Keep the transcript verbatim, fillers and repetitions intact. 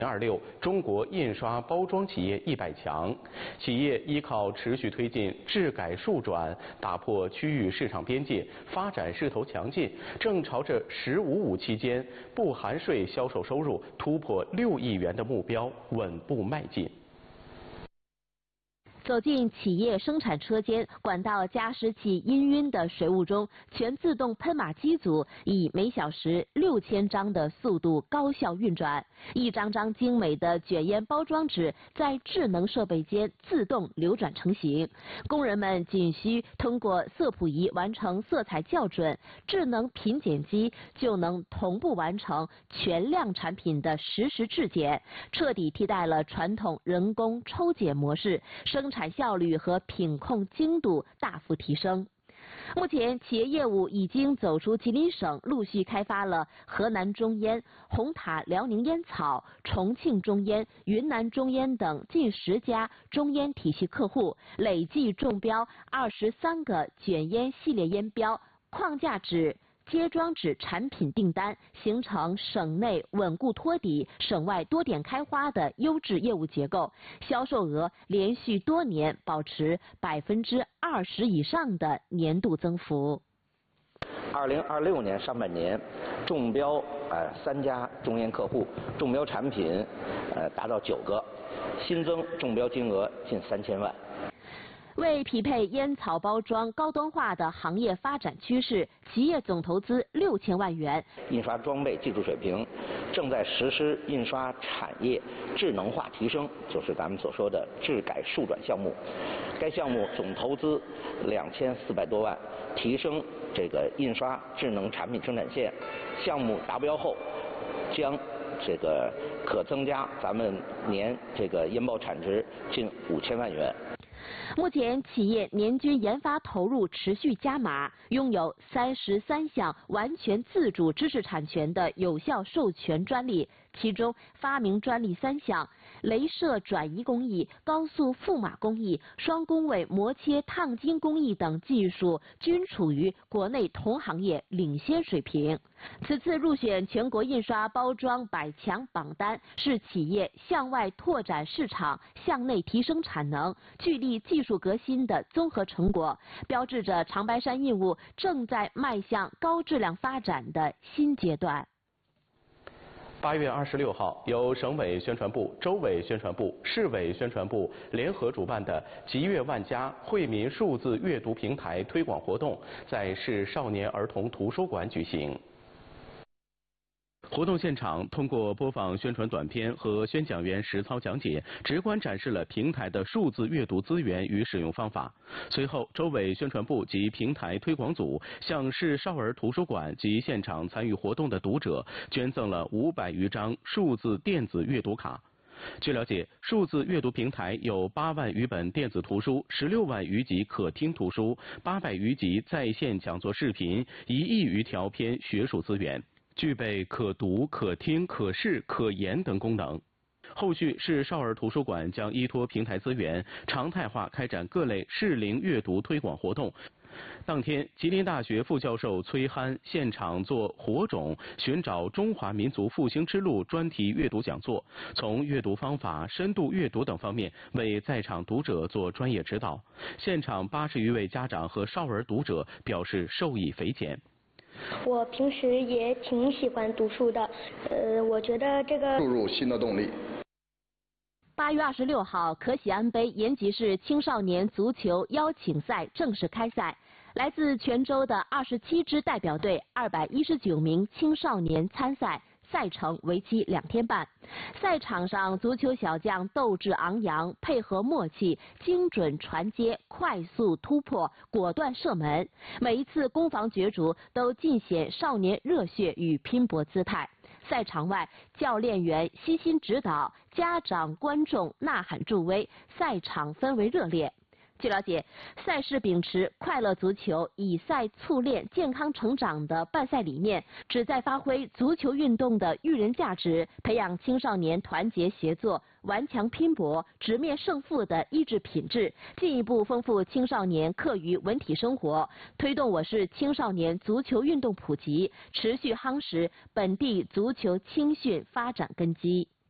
二六中国印刷包装企业一百强，企业依靠持续推进质改数转，打破区域市场边界，发展势头强劲，正朝着“十五五”期间不含税销售收入突破六亿元的目标稳步迈进。 走进企业生产车间，管道加湿器氤氲的水雾中，全自动喷码机组以每小时六千张的速度高效运转，一张张精美的卷烟包装纸在智能设备间自动流转成型。工人们仅需通过色谱仪完成色彩校准，智能品检机就能同步完成全量产品的实时质检，彻底替代了传统人工抽检模式，生产效率和品控精度大幅提升。目前，企业业务已经走出吉林省，陆续开发了河南中烟、红塔辽宁烟草、重庆中烟、云南中烟等近十家中烟体系客户，累计中标二十三个卷烟系列烟标、框架纸、接装纸产品订单，形成省内稳固托底、省外多点开花的优质业务结构，销售额连续多年保持百分之二十以上的年度增幅。 二零二六年上半年，中标呃三家中烟客户，中标产品呃达到九个，新增中标金额近三千万。 为匹配烟草包装高端化的行业发展趋势，企业总投资六千万元。 印刷装备技术水平正在实施印刷产业智能化提升，就是咱们所说的质改数转项目。该项目总投资两千四百多万，提升这个印刷智能产品生产线。项目达标后，将这个可增加咱们年这个烟包产值近五千万元。 目前，企业年均研发投入持续加码，拥有三十三项完全自主知识产权的有效授权专利，其中发明专利三项，镭射转移工艺、高速覆码工艺、双工位磨切烫金工艺等技术均处于国内同行业领先水平。此次入选全国印刷包装百强榜单，是企业向外拓展市场、向内提升产能、聚力技术革新的综合成果，标志着长白山印务正在迈向高质量发展的新阶段。 八月二十六号，由省委宣传部、州委宣传部、市委宣传部联合主办的“集悦万家”惠民数字阅读平台推广活动在市少年儿童图书馆举行。活动现场通过播放宣传短片和宣讲员实操讲解，直观展示了平台的数字阅读资源与使用方法。随后，州委宣传部及平台推广组向市少儿图书馆及现场参与活动的读者捐赠了五百余张数字电子阅读卡。据了解，数字阅读平台有八万余本电子图书、十六万余集可听图书、八百余集在线讲座视频、一亿余条篇学术资源，具备可读、可听、可视、可言等功能。后续市少儿图书馆将依托平台资源，常态化开展各类适龄阅读推广活动。当天，吉林大学副教授崔憨现场做火种寻找中华民族复兴之路专题阅读讲座，从阅读方法、深度阅读等方面为在场读者做专业指导。现场八十余位家长和少儿读者表示受益匪浅。 我平时也挺喜欢读书的，呃，我觉得这个注入新的动力。 八月二十六号，可喜安杯延吉市青少年足球邀请赛正式开赛，来自全州的二十七支代表队、二百一十九名青少年参赛。赛程为期两天半，赛场上足球小将斗志昂扬，配合默契，精准传接，快速突破，果断射门。每一次攻防角逐都尽显少年热血与拼搏姿态。赛场外，教练员悉心指导，家长观众呐喊助威，赛场氛围热烈。据了解，赛事秉持快乐足球、以赛促练健康成长的办赛理念，旨在发挥足球运动的育人价值，培养青少年团结协作、顽强拼搏、直面胜负的意志品质，进一步丰富青少年课余文体生活，推动我市青少年足球运动普及，持续夯实本地足球青训发展根基。